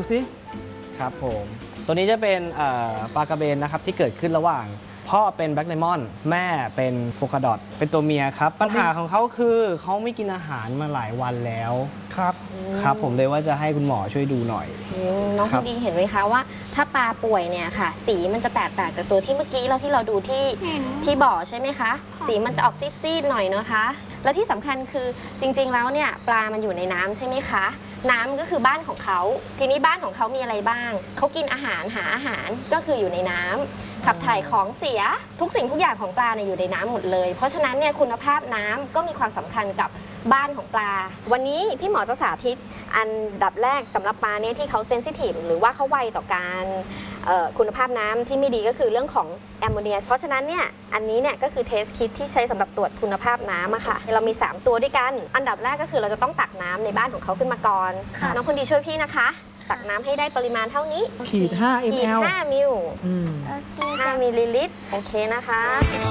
ดูสิครับผมตัวนี้จะเป็นปลากระเบนนะครับที่เกิดขึ้นระหว่างพ่อเป็นแบล็กไดมอนด์แม่เป็นโพคาดอทเป็นตัวเมียครับปัญหาของเขาคือเขาไม่กินอาหารมาหลายวันแล้วครับผมเลยว่าจะให้คุณหมอช่วยดูหน่อยน้องคุณดีเห็นไหมคะว่าถ้าปลาป่วยเนี่ยค่ะสีมันจะแตกต่างจากตัวที่เมื่อกี้ที่เราดูที่บ่อใช่ไหมคะสีมันจะออกซีดๆหน่อยนะคะและที่สำคัญคือจริงๆแล้วเนี่ยปลามันอยู่ในน้ำใช่ไหมคะน้ำก็คือบ้านของเขาทีนี้บ้านของเขามีอะไรบ้างเขากินอาหารหาอาหารก็คืออยู่ในน้ำขับถ่ายของเสียทุกสิ่งทุกอย่างของปลาเนี่ยอยู่ในน้ำหมดเลยเพราะฉะนั้นเนี่ยคุณภาพน้ำก็มีความสำคัญกับบ้านของปลาวันนี้พี่หมอจะสาธิตอันดับแรกสำหรับปลาเนี่ยที่เขาเซนซิทีฟหรือว่าเขาไวต่อการคุณภาพน้ำที่ไม่ดีก็คือเรื่องของแอมโมเนียเพราะฉะนั้นเนี่ยอันนี้เนี่ยก็คือเทสคิดที่ใช้สำหรับตรวจคุณภาพน้ำอะค่ะเรามี3ตัวด้วยกันอันดับแรกก็คือเราจะต้องตักน้ำในบ้านของเขาขึ้นมาก่อนน้องคนดีช่วยพี่นะคะตักน้ำให้ได้ปริมาณเท่านี้ขีด5 ml 5 มิล5 มิลลิลิตรโอเคนะคะ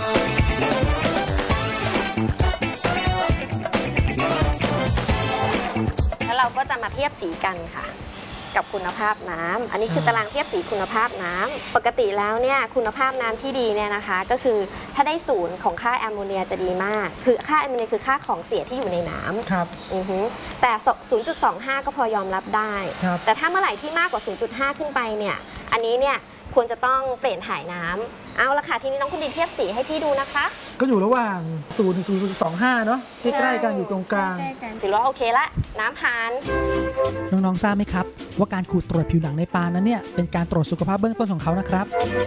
แล้วเราก็จะมาเทียบสีกันค่ะกับคุณภาพน้ำอันนี้คือตารางเทียบสีคุณภาพน้ำปกติแล้วเนี่ยคุณภาพน้ำที่ดีเนี่ยนะคะก็คือถ้าได้0ของค่าแอมโมเนียจะดีมากคือค่าแอมโมเนียคือค่าของเสียที่อยู่ในน้ำครับแต่ 0.25 ก็พอยอมรับได้แต่ถ้าเมื่อไหร่ที่มากกว่า 0.5 ขึ้นไปเนี่ยอันนี้เนี่ยควรจะต้องเปลี่ยนถ่ายน้ำเอาละค่ะทีนี้น้องคุณดีเทียบสีให้พี่ดูนะคะก็อยู่ระหว่าง0 ถึง 0.25 เนาะใกล้ๆกันอยู่ตรงกลางถือว่าโอเคละน้ำผ่านน้องๆทราบไหมครับว่าการขูดตรวจผิวหนังในปลานั้นเนี่ยเป็นการตรวจสุขภาพเบื้องต้นของเขานะครับ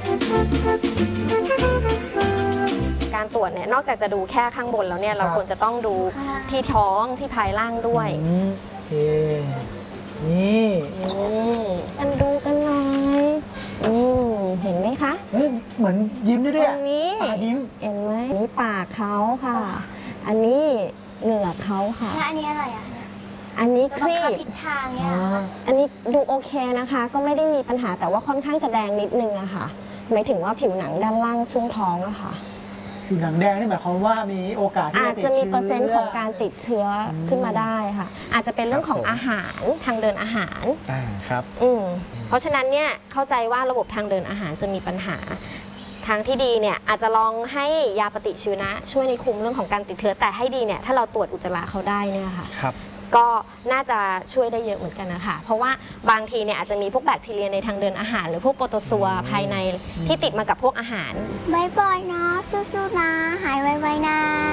การตรวจเนี่ยนอกจากจะดูแค่ข้างบนแล้วเนี่ยเราควรจะต้องดูที่ท้องที่ภายล่างด้วยโอเคนี่กันดูกันหน่อยเห็นไหมคะเหมือนยิ้มได้ด้วยตรงนี้ยิ้มเห็นไหมนี่ปากเขาค่ะอันนี้เหงือกเขาค่ะแล้วอันนี้อะไรอ่ะอันนี้ครีบผิดทางเนี่ยอันนี้ดูโอเคนะคะก็ไม่ได้มีปัญหาแต่ว่าค่อนข้างจะแดงนิดนึงอะค่ะหมายถึงว่าผิวหนังด้านล่างช่วงท้องอะค่ะผิวหนังแดงนี่หมายความว่ามีโอกาสอาจจะมีเปอร์เซ็นต์ของการติดเชื้อขึ้นมาได้ค่ะอาจจะเป็นเรื่องของอาหารทางเดินอาหารครับเพราะฉะนั้นเนี่ยเข้าใจว่าระบบทางเดินอาหารจะมีปัญหาทางที่ดีเนี่ยอาจจะลองให้ยาปฏิชีวนะช่วยในคุมเรื่องของการติดเชื้อแต่ให้ดีเนี่ยถ้าเราตรวจอุจจาระเขาได้เนี่ยค่ะก็น่าจะช่วยได้เยอะเหมือนกันนะคะเพราะว่าบางทีเนี่ยอาจจะมีพวกแบคทีเรียในทางเดินอาหารหรือพวกโปรโตซัวภายในที่ติดมากับพวกอาหารบ่อยๆนะสู้ๆนะหายไวๆ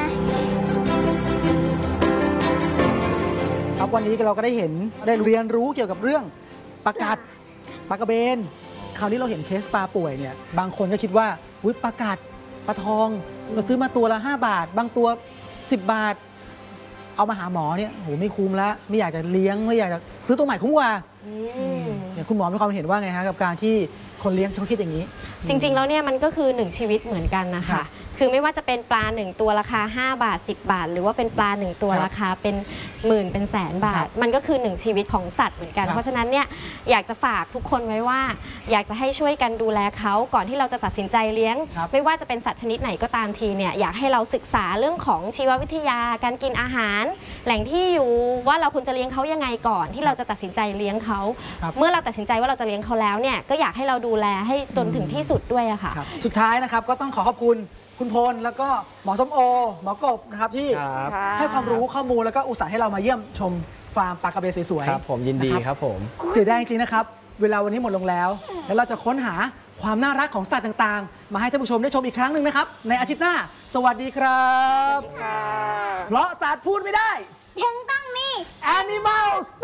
นะครับวันนี้เราก็ได้เห็นได้เรียนรู้เกี่ยวกับเรื่องปลากัดปลากระเบนคราวนี้เราเห็นเคสปลาป่วยเนี่ยบางคนก็คิดว่าอุ๊ยปลากัดปลาทองเราซื้อมาตัวละ5 บาทบางตัว10 บาทเอามาหาหมอเนี่ยโหไม่คุ้มแล้วไม่อยากจะเลี้ยงไม่อยากจะซื้อตัวใหม่คุ้มกว่าเนี่ยคุณหมอมีความเห็นว่าไงฮะกับการที่คนเลี้ยงเขาคิดอย่างนี้จริงๆแล้วเนี่ยมันก็คือ1ชีวิตเหมือนกันนะคะคือไม่ว่าจะเป็นปลา1ตัวราคา5 บาท10 บาทหรือว่าเป็นปลา1ตัวราคาเป็นหมื่นเป็นแสนบาทมันก็คือ1ชีวิตของสัตว์เหมือนกันเพราะฉะนั้นเนี่ยอยากจะฝากทุกคนไว้ว่าอยากจะให้ช่วยกันดูแลเขาก่อนที่เราจะตัดสินใจเลี้ยงไม่ว่าจะเป็นสัตว์ชนิดไหนก็ตามทีเนี่ยอยากให้เราศึกษาเรื่องของชีววิทยาการกินอาหารแหล่งที่อยู่ว่าเราควรจะเลี้ยงเขายังไงก่อนที่เราจะตัดสินใจเลี้ยงเขาเมื่อเราตัดสินใจว่าเราจะเลี้ยงเขาแล้วเนี่ยก็อยากให้เราดูแลให้จนถึงที่สุดด้วยอะค่ะสุดท้ายนะครับก็ต้องขอบคุณคุณพลแล้วก็หมอส้มโอหมอกบนะครับที่ให้ความรู้ข้อมูลแล้วก็อุตส่าห์ให้เรามาเยี่ยมชมฟาร์มปลากระเบนสวยๆครับผมยินดีครับผมเสียดายจริงๆนะครับเวลาวันนี้หมดลงแล้วเราจะค้นหาความน่ารักของสัตว์ต่างๆมาให้ท่านผู้ชมได้ชมอีกครั้งหนึ่งนะครับในอาทิตย์หน้าสวัสดีครับเพราะสัตว์พูดไม่ได้ยังต้องมี Animals